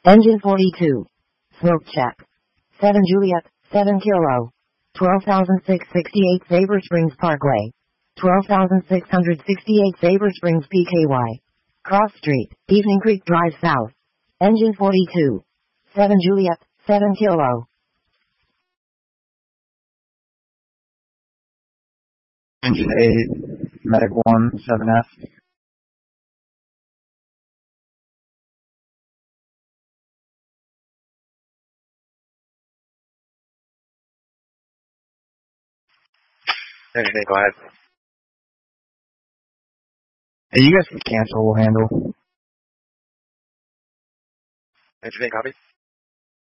Engine 42. Smoke check. 7 Juliet, 7 Kilo. 12,668 Sabre Springs Parkway. 12,668 Sabre Springs PKY. Cross Street, Evening Creek Drive South. Engine 42. 7 Juliet, 7 Kilo. Engine 8, Medic 1, 7F. Engine 8, go ahead. Hey, you guys can cancel, we'll handle. Engine 8, copy.